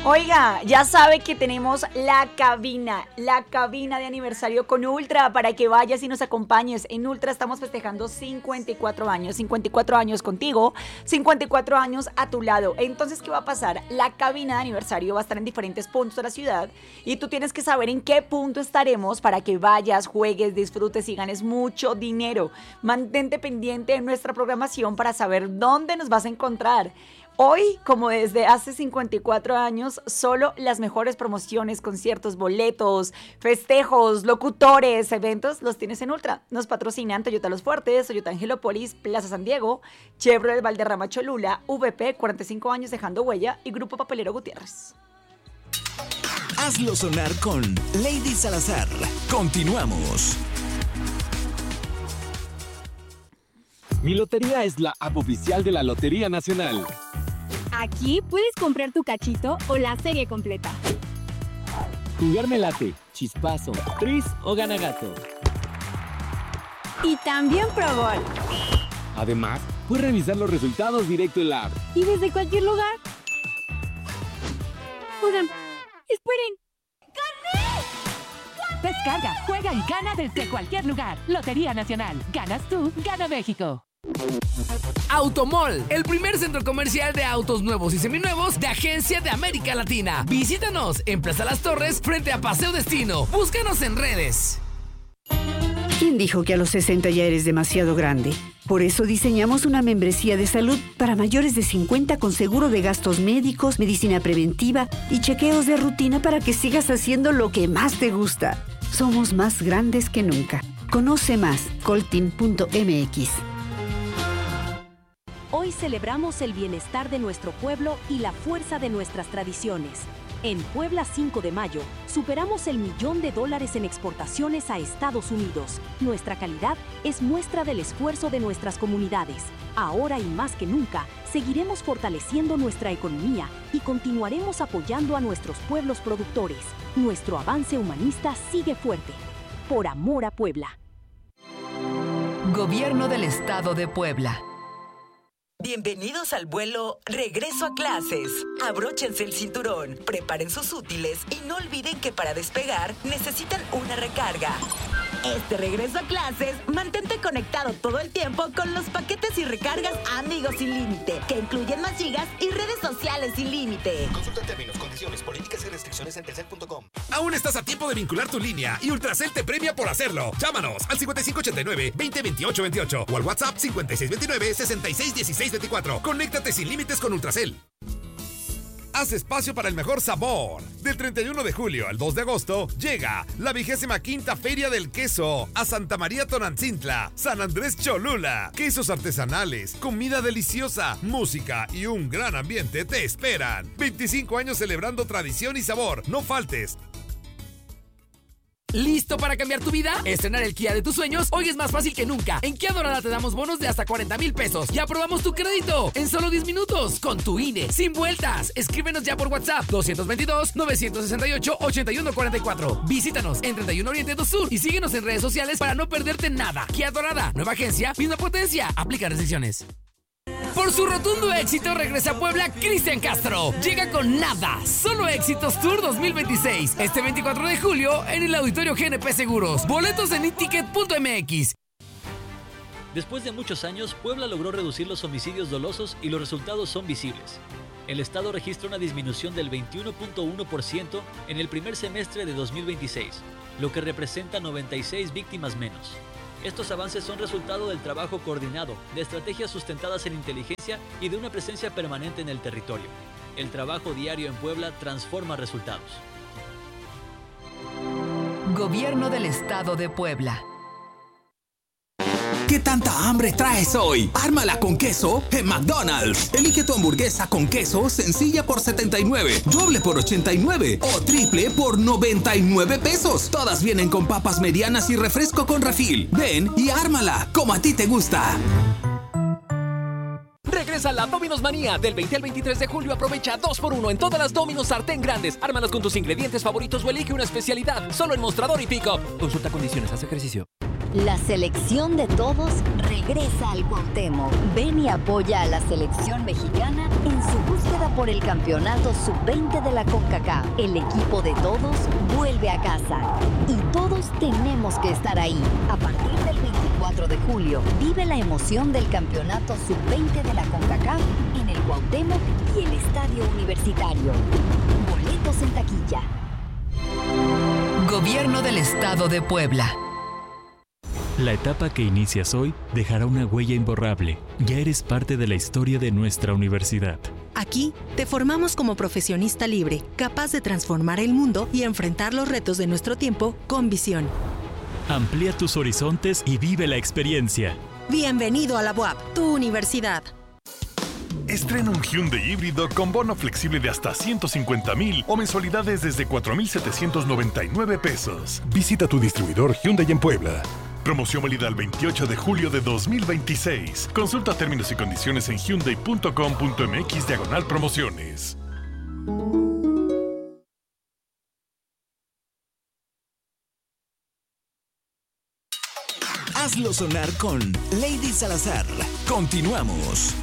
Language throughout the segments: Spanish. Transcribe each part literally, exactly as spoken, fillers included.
Oiga, ya sabe que tenemos la cabina, la cabina de aniversario con Ultra para que vayas y nos acompañes. En Ultra estamos festejando cincuenta y cuatro años, cincuenta y cuatro años contigo, cincuenta y cuatro años a tu lado. Entonces, ¿qué va a pasar? La cabina de aniversario va a estar en diferentes puntos de la ciudad y tú tienes que saber en qué punto estaremos para que vayas, juegues, disfrutes y ganes mucho dinero. Mantente pendiente de nuestra programación para saber dónde nos vas a encontrar. Hoy, como desde hace cincuenta y cuatro años, solo las mejores promociones, conciertos, boletos, festejos, locutores, eventos, los tienes en Ultra. Nos patrocinan Toyota Los Fuertes, Toyota Angelópolis, Plaza San Diego, Chevrolet Valderrama Cholula, V P, cuarenta y cinco años dejando huella y Grupo Papelero Gutiérrez. Hazlo sonar con Lady Salazar. Continuamos. Mi Lotería es la app oficial de la Lotería Nacional. Aquí puedes comprar tu cachito o la serie completa. Jugar me late, chispazo, tris o ganagato. Y también Pro Bowl. Además, puedes revisar los resultados directo en la app. Y desde cualquier lugar. Oigan, esperen. ¡Gané! Descarga, juega y gana desde cualquier lugar. Lotería Nacional. Ganas tú, gana México. Automall, el primer centro comercial de autos nuevos y seminuevos de Agencia de América Latina. Visítanos en Plaza Las Torres frente a Paseo Destino. Búscanos en redes. ¿Quién dijo que a los sesenta ya eres demasiado grande? Por eso diseñamos una membresía de salud para mayores de cincuenta con seguro de gastos médicos, medicina preventiva y chequeos de rutina para que sigas haciendo lo que más te gusta. Somos más grandes que nunca. Conoce más, coltin punto m x. Hoy celebramos el bienestar de nuestro pueblo y la fuerza de nuestras tradiciones. En Puebla cinco de mayo, superamos el millón de dólares en exportaciones a Estados Unidos. Nuestra calidad es muestra del esfuerzo de nuestras comunidades. Ahora y más que nunca, seguiremos fortaleciendo nuestra economía y continuaremos apoyando a nuestros pueblos productores. Nuestro avance humanista sigue fuerte. Por amor a Puebla. Gobierno del Estado de Puebla. Bienvenidos al vuelo Regreso a Clases. Abróchense el cinturón, preparen sus útiles y no olviden que para despegar necesitan una recarga. Este regreso a clases, mantente conectado todo el tiempo con los paquetes y recargas Amigos Sin Límite, que incluyen más gigas y redes sociales sin límite. Consulta términos, condiciones, políticas y restricciones en telcel punto com. Aún estás a tiempo de vincular tu línea y Ultracel te premia por hacerlo. Llámanos al cincuenta y cinco ochenta y nueve, veinte veintiocho veintiocho o al WhatsApp cincuenta y seis veintinueve, sesenta y seis dieciséis veinticuatro. Conéctate sin límites con Ultracel. Haz espacio para el mejor sabor. Del treinta y uno de julio al dos de agosto llega la vigésima quinta Feria del Queso a Santa María Tonancintla, San Andrés Cholula. Quesos artesanales, comida deliciosa, música y un gran ambiente te esperan. veinticinco años celebrando tradición y sabor. No faltes. ¿Listo para cambiar tu vida? ¿Estrenar el Kia de tus sueños? Hoy es más fácil que nunca. En Kia Dorada te damos bonos de hasta cuarenta mil pesos. Y aprobamos tu crédito en solo diez minutos. Con tu I N E, sin vueltas. Escríbenos ya por WhatsApp dos dos dos, nueve seis ocho, ocho uno cuatro cuatro. Visítanos en treinta y uno Oriente dos Sur y síguenos en redes sociales para no perderte nada. Kia Dorada, nueva agencia, misma potencia. Aplica restricciones. Por su rotundo éxito regresa a Puebla Cristian Castro. Llega con Nada, solo éxitos Tour dos mil veintiséis. Este veinticuatro de julio en el Auditorio G N P Seguros. Boletos en iticket punto m x. Después de muchos años, Puebla logró reducir los homicidios dolosos y los resultados son visibles. El Estado registra una disminución del veintiuno punto uno por ciento en el primer semestre de dos mil veintiséis, lo que representa noventa y seis víctimas menos. Estos avances son resultado del trabajo coordinado, de estrategias sustentadas en inteligencia y de una presencia permanente en el territorio. El trabajo diario en Puebla transforma resultados. Gobierno del Estado de Puebla. ¿Qué tanta hambre traes hoy? Ármala con queso en McDonald's. Elige tu hamburguesa con queso sencilla por setenta y nueve, doble por ochenta y nueve o triple por noventa y nueve pesos. Todas vienen con papas medianas y refresco con refil. Ven y ármala como a ti te gusta. Regresa la Domino's Manía. Del veinte al veintitrés de julio aprovecha dos por uno en todas las Domino's sartén grandes. Ármalas con tus ingredientes favoritos o elige una especialidad. Solo en Mostrador y Pick Up. Consulta condiciones, haz ejercicio. La selección de todos regresa al Cuauhtémoc. Ven y apoya a la selección mexicana en su búsqueda por el campeonato sub veinte de la CONCACAF. El equipo de todos vuelve a casa y todos tenemos que estar ahí. A partir del veinticuatro de julio, vive la emoción del campeonato sub veinte de la CONCACAF en el Cuauhtémoc y el Estadio Universitario. Boletos en taquilla. Gobierno del Estado de Puebla. La etapa que inicias hoy dejará una huella imborrable. Ya eres parte de la historia de nuestra universidad. Aquí te formamos como profesionista libre, capaz de transformar el mundo y enfrentar los retos de nuestro tiempo con visión. Amplía tus horizontes y vive la experiencia. Bienvenido a la U A P, tu universidad. Estrena un Hyundai híbrido con bono flexible de hasta ciento cincuenta mil o mensualidades desde cuatro mil setecientos noventa y nueve pesos. Visita tu distribuidor Hyundai en Puebla. Promoción válida el veintiocho de julio de dos mil veintiséis. Consulta términos y condiciones en hyundai punto com punto m x diagonal promociones. Hazlo sonar con Lady Salazar. Continuamos.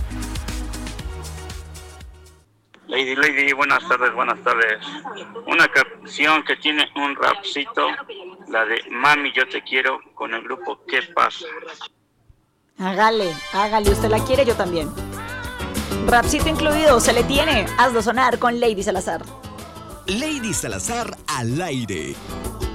Lady, Lady, buenas tardes, buenas tardes. Una canción que tiene un rapcito, la de Mami, yo te quiero, con el grupo ¿Qué pasa? Hágale, hágale, usted la quiere, yo también. Rapcito incluido, se le tiene. Hazlo sonar con Lady Salazar. Lady Salazar al aire.